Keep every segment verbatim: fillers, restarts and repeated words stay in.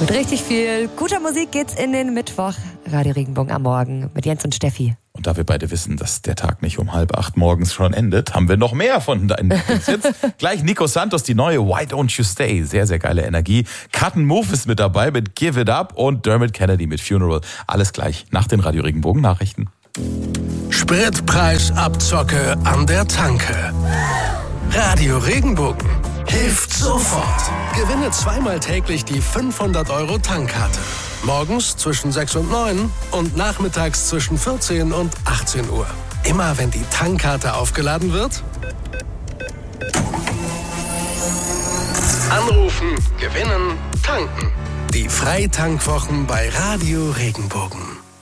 Mit richtig viel guter Musik geht's in den Mittwoch. Radio Regenbogen am Morgen mit Jens und Steffi. Und da wir beide wissen, dass der Tag nicht um halb acht morgens schon endet, haben wir noch mehr von deinen Tipps. Jetzt gleich Nico Santos, die neue Why Don't You Stay. Sehr, sehr geile Energie. Cut and Move ist mit dabei mit Give It Up und Dermot Kennedy mit Funeral. Alles gleich nach den Radio Regenbogen Nachrichten. Spritpreisabzocke an der Tanke. Radio Regenbogen hilft sofort. Gewinne zweimal täglich die fünfhundert Euro Tankkarte. Morgens zwischen sechs und neun und nachmittags zwischen vierzehn und achtzehn Uhr. Immer wenn die Tankkarte aufgeladen wird, anrufen, gewinnen, tanken. Die Freitankwwochen bei Radio Regenbogen.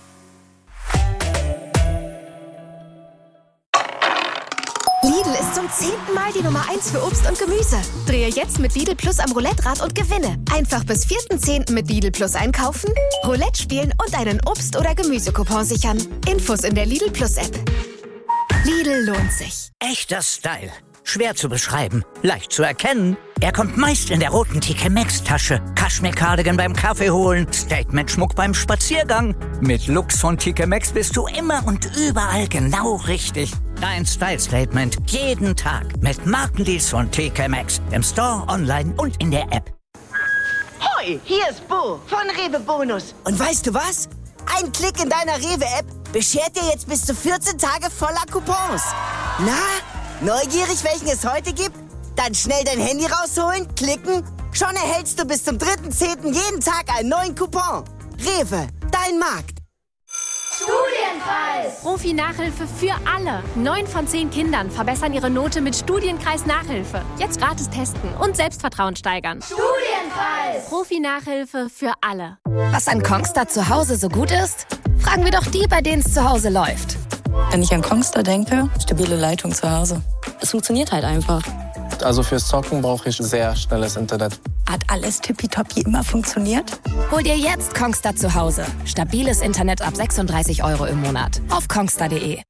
Lidl ist zum zehnten Mal die Nummer eins für Obst und Gemüse. Drehe jetzt mit Lidl Plus am Roulette-Rad und gewinne. Einfach bis vierten zehnten mit Lidl Plus einkaufen, Roulette spielen und einen Obst- oder Gemüsecoupon sichern. Infos in der Lidl Plus App. Lidl lohnt sich. Echter Style. Schwer zu beschreiben, leicht zu erkennen. Er kommt meist in der roten T K Maxx-Tasche. Kaschmir-Cardigan beim Kaffee holen, Statement-Schmuck beim Spaziergang. Mit Looks von T K Maxx bist du immer und überall genau richtig. Dein Style-Statement jeden Tag mit Markendeals von T K Maxx. Im Store, online und in der App. Hoi, hier ist Bo von Rewe Bonus. Und weißt du was? Ein Klick in deiner Rewe-App beschert dir jetzt bis zu vierzehn Tage voller Coupons. Na, neugierig, welchen es heute gibt? Dann schnell dein Handy rausholen, klicken. Schon erhältst du bis zum dritten zehnten jeden Tag einen neuen Coupon. Rewe, dein Markt. Studienkreis! Profi-Nachhilfe für alle. Neun von zehn Kindern verbessern ihre Note mit Studienkreis-Nachhilfe. Jetzt gratis testen und Selbstvertrauen steigern. Studienkreis! Profi-Nachhilfe für alle. Was an Kongstar zu Hause so gut ist? Fragen wir doch die, bei denen es zu Hause läuft. Wenn ich an Kongstar denke, stabile Leitung zu Hause. Es funktioniert halt einfach. Also fürs Zocken brauche ich sehr schnelles Internet. Hat alles tippitoppi immer funktioniert? Hol dir jetzt Kongstar zu Hause. Stabiles Internet ab sechsunddreißig Euro im Monat. Auf kongstar punkt de.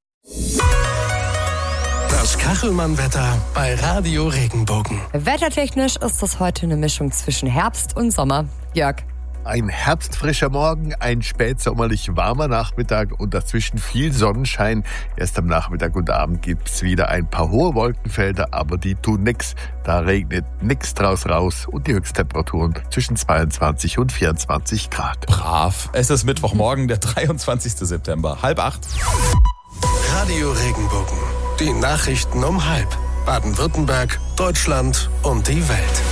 Das Kachelmann-Wetter bei Radio Regenbogen. Wettertechnisch ist das heute eine Mischung zwischen Herbst und Sommer. Jörg. Ein herbstfrischer Morgen, ein spätsommerlich warmer Nachmittag und dazwischen viel Sonnenschein. Erst am Nachmittag und Abend gibt's wieder ein paar hohe Wolkenfelder, aber die tun nix. Da regnet nix draus raus und die Höchsttemperaturen zwischen zweiundzwanzig und vierundzwanzig Grad. Brav. Es ist Mittwochmorgen, der dreiundzwanzigsten September, halb acht. Radio Regenbogen. Die Nachrichten um halb. Baden-Württemberg, Deutschland und die Welt.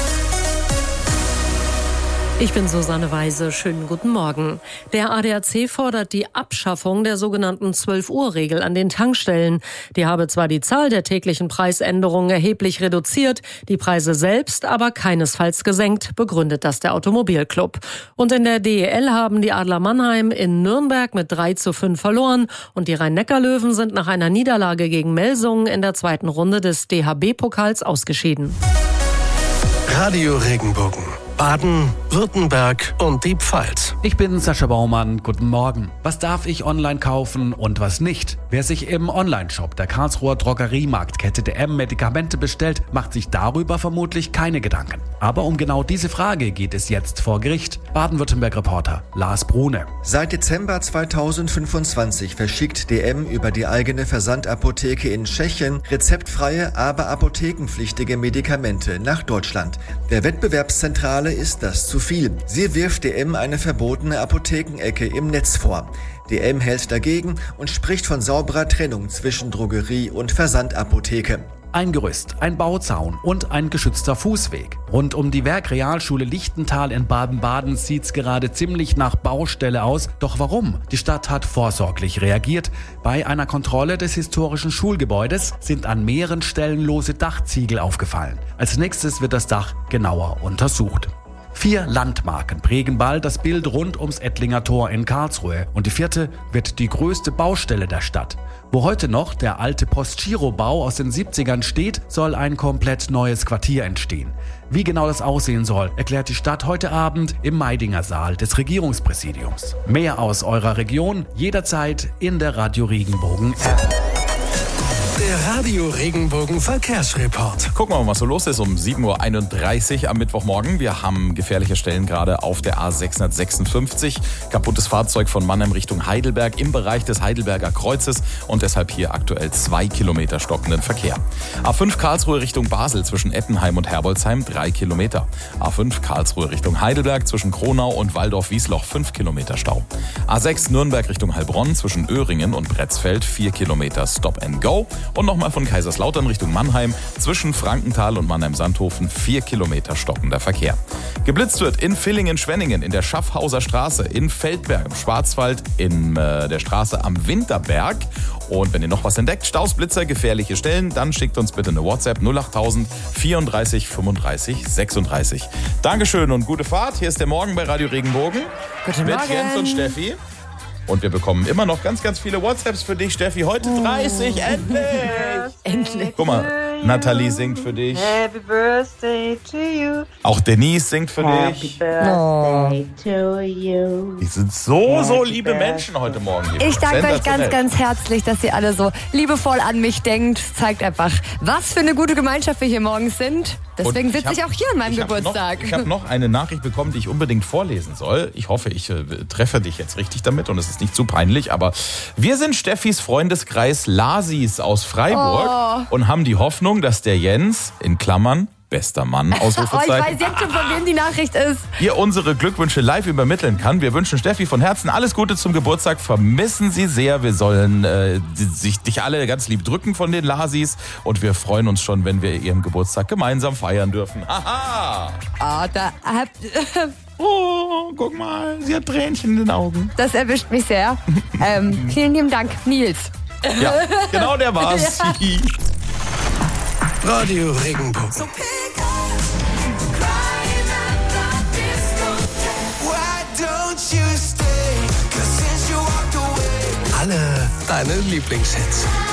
Ich bin Susanne Weise. Schönen guten Morgen. Der A D A C fordert die Abschaffung der sogenannten zwölf-Uhr-Regel an den Tankstellen. Die habe zwar die Zahl der täglichen Preisänderungen erheblich reduziert, die Preise selbst aber keinesfalls gesenkt, begründet das der Automobilclub. Und in der D E L haben die Adler Mannheim in Nürnberg mit drei zu fünf verloren und die Rhein-Neckar-Löwen sind nach einer Niederlage gegen Melsungen in der zweiten Runde des D H B-Pokals ausgeschieden. Radio Regenbogen. Baden, Württemberg und die Pfalz. Ich bin Sascha Baumann. Guten Morgen. Was darf ich online kaufen und was nicht? Wer sich im Onlineshop der Karlsruher Drogeriemarktkette D M Medikamente bestellt, macht sich darüber vermutlich keine Gedanken. Aber um genau diese Frage geht es jetzt vor Gericht. Baden-Württemberg-Reporter Lars Brune. Seit Dezember zweitausendfünfundzwanzig verschickt D M über die eigene Versandapotheke in Tschechien rezeptfreie, aber apothekenpflichtige Medikamente nach Deutschland. Der Wettbewerbszentrale ist das zu viel. Sie wirft D M eine verbotene Apothekenecke im Netz vor. D M hält dagegen und spricht von sauberer Trennung zwischen Drogerie und Versandapotheke. Ein Gerüst, ein Bauzaun und ein geschützter Fußweg. Rund um die Werkrealschule Lichtental in Baden-Baden sieht's gerade ziemlich nach Baustelle aus. Doch warum? Die Stadt hat vorsorglich reagiert. Bei einer Kontrolle des historischen Schulgebäudes sind an mehreren Stellen lose Dachziegel aufgefallen. Als nächstes wird das Dach genauer untersucht. Vier Landmarken prägen bald das Bild rund ums Ettlinger Tor in Karlsruhe. Und die vierte wird die größte Baustelle der Stadt. Wo heute noch der alte Postgirobau aus den siebzigern steht, soll ein komplett neues Quartier entstehen. Wie genau das aussehen soll, erklärt die Stadt heute Abend im Meidinger Saal des Regierungspräsidiums. Mehr aus eurer Region jederzeit in der Radio Regenbogen App. Der Der Radio Regenbogen Verkehrsreport. Gucken wir mal, was so los ist um sieben Uhr einunddreißig am Mittwochmorgen. Wir haben gefährliche Stellen gerade auf der A sechshundertsechsundfünfzig. Kaputtes Fahrzeug von Mannheim Richtung Heidelberg im Bereich des Heidelberger Kreuzes und deshalb hier aktuell zwei Kilometer stockenden Verkehr. A fünf Karlsruhe Richtung Basel zwischen Ettenheim und Herbolzheim drei Kilometer. A fünf Karlsruhe Richtung Heidelberg zwischen Kronau und Waldorf-Wiesloch fünf Kilometer Stau. A sechs Nürnberg Richtung Heilbronn zwischen Öhringen und Bretzfeld vier Kilometer Stop and Go. Und nochmal von Kaiserslautern Richtung Mannheim zwischen Frankenthal und Mannheim-Sandhofen vier Kilometer stockender Verkehr. Geblitzt wird in Villingen-Schwenningen, in der Schaffhauser Straße, in Feldberg im Schwarzwald, in äh, der Straße am Winterberg. Und wenn ihr noch was entdeckt, Staus, Blitzer, gefährliche Stellen, dann schickt uns bitte eine WhatsApp null achttausend vierunddreißig fünfunddreißig sechsunddreißig. Dankeschön und gute Fahrt. Hier ist der Morgen bei Radio Regenbogen. Guten mit Morgen. Jens und Steffi. Und wir bekommen immer noch ganz, ganz viele WhatsApps für dich, Steffi. Heute dreißig, endlich! Endlich. Guck mal, Nathalie singt für dich. Happy Birthday to you. Auch Denise singt für Happy dich. Birthday to you. Die sind so, so liebe Menschen heute Morgen hier. Ich danke euch ganz, Sensationell. ganz herzlich, dass ihr alle so liebevoll an mich denkt. Zeigt einfach, was für eine gute Gemeinschaft wir hier morgens sind. Deswegen Und ich sitze ich hab- auch hier an meinem ich hab Geburtstag. Noch, ich habe noch eine Nachricht bekommen, die ich unbedingt vorlesen soll. Ich hoffe, ich äh, treffe dich jetzt richtig damit und es ist nicht zu peinlich. Aber wir sind Steffis Freundeskreis Lasis aus Freiburg Oh. und haben die Hoffnung, dass der Jens, in Klammern, bester Mann, Oh, ich Ausrufezeichen, weiß jetzt schon, von wem die Nachricht ist. ihr unsere Glückwünsche live übermitteln kann. Wir wünschen Steffi von Herzen alles Gute zum Geburtstag, vermissen sie sehr. Wir sollen äh, die, sich, dich alle ganz lieb drücken von den Lasis und wir freuen uns schon, wenn wir ihren Geburtstag gemeinsam feiern dürfen. Haha! Oh, da habt, Oh, guck mal, sie hat Tränchen in den Augen. das erwischt mich sehr. Ähm, vielen lieben Dank, Nils. Ja, genau der war's. Ja. Radio Regenbogen. Alle deine Lieblingshits.